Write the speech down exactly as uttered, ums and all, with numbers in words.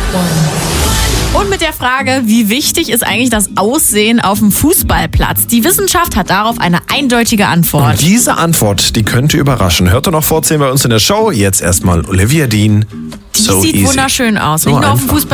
Und mit der Frage, wie wichtig ist eigentlich das Aussehen auf dem Fußballplatz? Die Wissenschaft hat darauf eine eindeutige Antwort. Und diese Antwort, die könnte überraschen. Hört ihr noch vorzehn bei uns in der Show? Jetzt erstmal Olivia Dean. Die So sieht easy. wunderschön aus. So Nicht nur auf dem einfach. Fußball